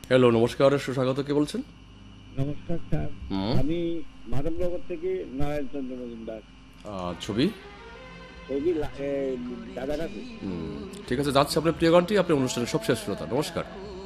Hello, নমস্কার, সুস্বাগত। কে বলছেন? নমস্কার স্যার। হুম। আমি মাধবনগর থেকে নারায়ণ চন্দ্র মজুমদার। ছবি। ছবি দাদা ঠাকুর। ঠিক আছে, যাচ্ছে আপনার প্রিয় গানটি, আপনি অনুষ্ঠানের সবশেষ শ্রোতা। নমস্কার।